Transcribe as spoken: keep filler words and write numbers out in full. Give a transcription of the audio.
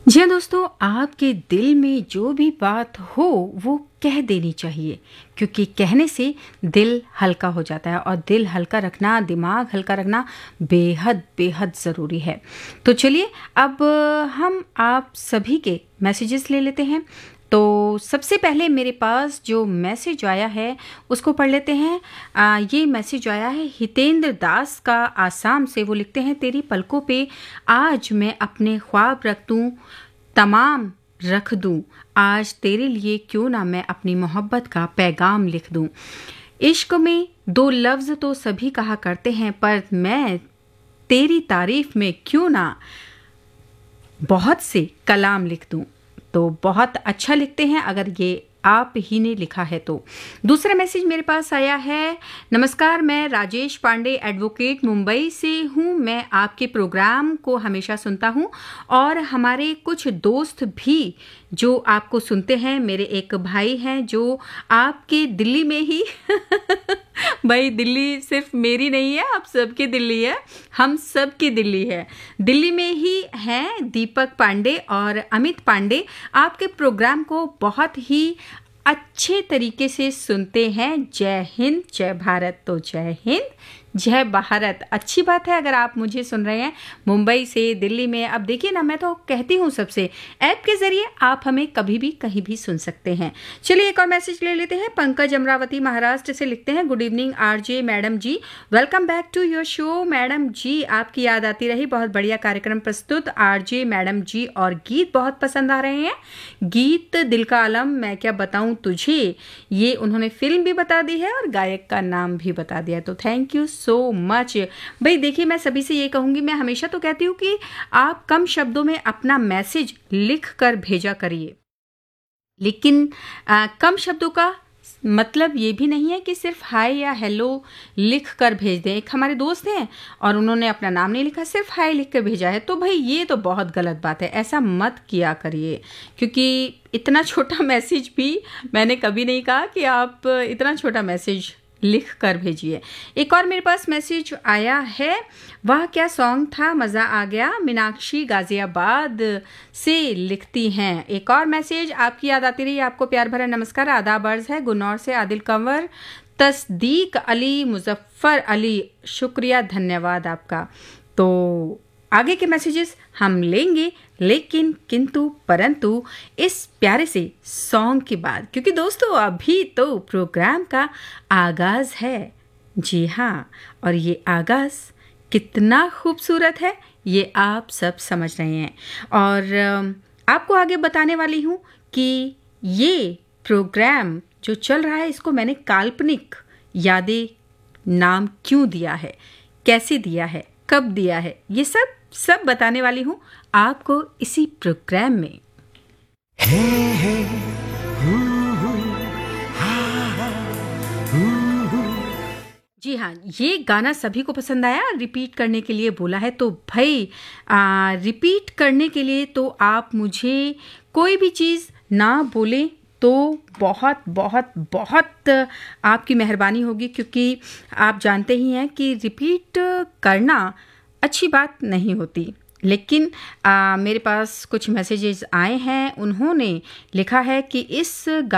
जी हाँ दोस्तों, आपके दिल में जो भी बात हो वो कह देनी चाहिए, क्योंकि कहने से दिल हल्का हो जाता है और दिल हल्का रखना, दिमाग हल्का रखना बेहद बेहद ज़रूरी है। तो चलिए अब हम आप सभी के मैसेजेस ले लेते हैं। तो सबसे पहले मेरे पास जो मैसेज आया है उसको पढ़ लेते हैं। आ, ये मैसेज आया है हितेंद्र दास का आसाम से। वो लिखते हैं, तेरी पलकों पे आज मैं अपने ख्वाब रख दूं, तमाम रख दूं, आज तेरे लिए क्यों ना मैं अपनी मोहब्बत का पैगाम लिख दूं। इश्क में दो लफ्ज़ तो सभी कहा करते हैं, पर मैं तेरी तारीफ में क्यों ना बहुत से कलाम लिख दूं। तो बहुत अच्छा लिखते हैं अगर ये आप ही ने लिखा है तो। दूसरा मैसेज मेरे पास आया है, नमस्कार, मैं राजेश पांडे एडवोकेट मुंबई से हूँ। मैं आपके प्रोग्राम को हमेशा सुनता हूँ और हमारे कुछ दोस्त भी जो आपको सुनते हैं। मेरे एक भाई हैं जो आपके दिल्ली में ही भाई दिल्ली सिर्फ मेरी नहीं है, आप सबकी दिल्ली है, हम सबकी दिल्ली है, दिल्ली में ही हैं दीपक पांडे और अमित पांडे। आपके प्रोग्राम को बहुत ही अच्छे तरीके से सुनते हैं। जय हिंद, जय भारत। तो जय हिंद, जय भारत। अच्छी बात है अगर आप मुझे सुन रहे हैं मुंबई से, दिल्ली में। अब देखिए ना, मैं तो कहती हूँ सबसे, ऐप के ज़रिए आप हमें कभी भी कहीं भी सुन सकते हैं। चलिए एक और मैसेज ले लेते हैं। पंकज अमरावती महाराष्ट्र से लिखते हैं, good evening RJ madam ji, welcome back to your show. Madam जी, आपकी याद आती रही, बहुत बढ़िया कार्यक्रम प्रस्तुत आरजे मैडम जी, और गीत बहुत पसंद आ रहे हैं। गीत दिल का आलम, मैं क्या बताऊँ तुझे, ये उन्होंने फिल्म भी बता दी है और गायक का नाम भी बता दिया। तो थैंक यू सो मच भाई। देखिए, मैं सभी से ये कहूँगी, मैं हमेशा तो कहती हूँ कि आप कम शब्दों में अपना मैसेज लिख कर भेजा करिए, लेकिन आ, कम शब्दों का मतलब ये भी नहीं है कि सिर्फ हाय या हेलो लिख कर भेज दें। एक हमारे दोस्त हैं और उन्होंने अपना नाम नहीं लिखा, सिर्फ हाय लिख कर भेजा है। तो भाई ये तो बहुत गलत बात है, ऐसा मत किया करिए, क्योंकि इतना छोटा मैसेज भी मैंने कभी नहीं कहा कि आप इतना छोटा मैसेज लिख कर भेजिए। एक और मेरे पास मैसेज आया है, वह क्या सॉन्ग था, मज़ा आ गया, मीनाक्षी गाजियाबाद से लिखती हैं। एक और मैसेज, आपकी याद आती रही, आपको प्यार भरा नमस्कार, आदाब अर्ज़ है गुन्नौर से आदिल कंवर, तस्दीक अली, मुजफ्फर अली, शुक्रिया, धन्यवाद आपका। तो आगे के मैसेजेस हम लेंगे, लेकिन किंतु परंतु इस प्यारे से सॉन्ग के बाद, क्योंकि दोस्तों अभी तो प्रोग्राम का आगाज़ है। जी हाँ, और ये आगाज़ कितना खूबसूरत है ये आप सब समझ रहे हैं। और आपको आगे बताने वाली हूँ कि ये प्रोग्राम जो चल रहा है, इसको मैंने काल्पनिक यादें नाम क्यों दिया है, कैसे दिया है, कब दिया है, ये सब सब बताने वाली हूँ आपको इसी प्रोग्राम में। हे हे हू हू हा हा हू हू। जी हाँ, ये गाना सभी को पसंद आया, रिपीट करने के लिए बोला है। तो भाई आ, रिपीट करने के लिए तो आप मुझे कोई भी चीज़ ना बोलें तो बहुत बहुत बहुत आपकी मेहरबानी होगी, क्योंकि आप जानते ही हैं कि रिपीट करना अच्छी बात नहीं होती। लेकिन आ, मेरे पास कुछ मैसेजेस आए हैं, उन्होंने लिखा है कि इस